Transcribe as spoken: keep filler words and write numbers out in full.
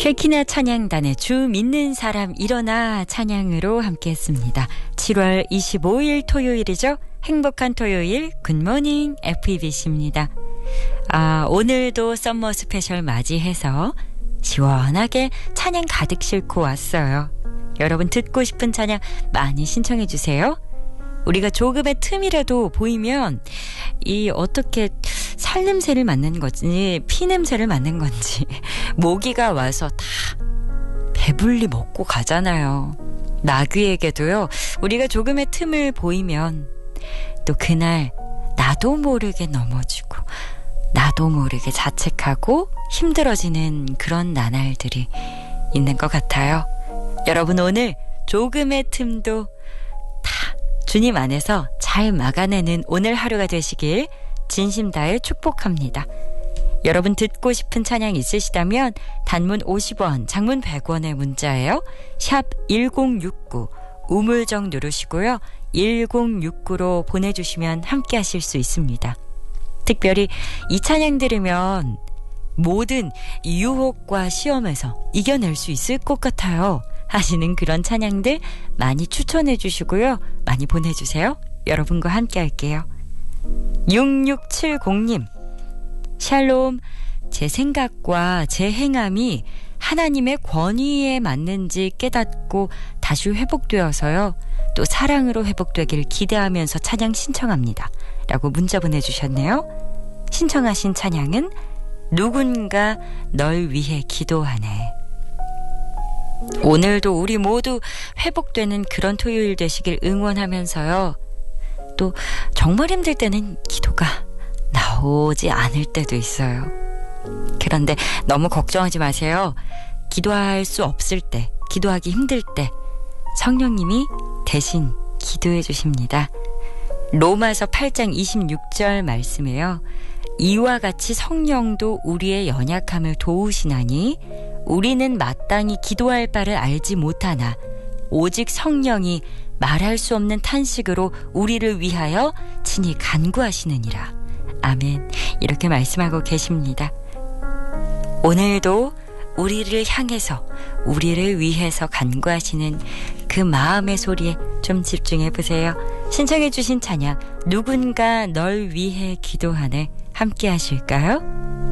쉐키나 찬양단의 주 믿는 사람 일어나 찬양으로 함께했습니다. 칠월 이십오일 토요일이죠. 행복한 토요일 굿모닝 에프이비씨입니다. 아, 오늘도 썸머 스페셜 맞이해서 시원하게 찬양 가득 싣고 왔어요. 여러분 듣고 싶은 찬양 많이 신청해 주세요. 우리가 조금의 틈이라도 보이면 이 어떻게 살냄새를 맡는 건지 피냄새를 맡는 건지 모기가 와서 다 배불리 먹고 가잖아요. 나귀에게도요. 우리가 조금의 틈을 보이면 또 그날 나도 모르게 넘어지고 나도 모르게 자책하고 힘들어지는 그런 나날들이 있는 것 같아요. 여러분 오늘 조금의 틈도 다 주님 안에서 잘 막아내는 오늘 하루가 되시길 진심 다해 축복합니다. 여러분 듣고 싶은 찬양 있으시다면 단문 오십 원, 장문 백 원의 문자예요. 샵 일공육구 우물정 누르시고요. 일공육구로 보내주시면 함께 하실 수 있습니다. 특별히 이 찬양 들으면 모든 유혹과 시험에서 이겨낼 수 있을 것 같아요 하시는 그런 찬양들 많이 추천해 주시고요. 많이 보내주세요. 여러분과 함께 할게요. 육육칠공님 샬롬, 제 생각과 제 행함이 하나님의 권위에 맞는지 깨닫고 다시 회복되어서요. 또 사랑으로 회복되길 기대하면서 찬양 신청합니다. 라고 문자 보내주셨네요. 신청하신 찬양은 누군가 널 위해 기도하네. 오늘도 우리 모두 회복되는 그런 토요일 되시길 응원하면서요. 또 정말 힘들 때는 기도가 나오지 않을 때도 있어요. 그런데 너무 걱정하지 마세요. 기도할 수 없을 때, 기도하기 힘들 때 성령님이 대신 기도해 주십니다. 로마서 팔 장 이십육 절 말씀에요. 이와 같이 성령도 우리의 연약함을 도우시나니 우리는 마땅히 기도할 바를 알지 못하나 오직 성령이 말할 수 없는 탄식으로 우리를 위하여 친히 간구하시느니라. 아멘. 이렇게 말씀하고 계십니다. 오늘도 우리를 향해서 우리를 위해서 간구하시는 그 마음의 소리에 좀 집중해 보세요. 신청해 주신 찬양 누군가 널 위해 기도하네 함께 하실까요?